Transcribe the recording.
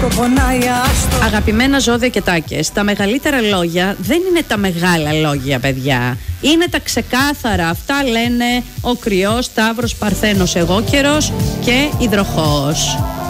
Αγαπημένα ζώδια και τάκες, τα μεγαλύτερα λόγια δεν είναι τα μεγάλα λόγια, παιδιά. Είναι τα ξεκάθαρα. Αυτά λένε ο Κρυός, Ταύρος, Παρθένος, Εγώκερος και Υδροχόος.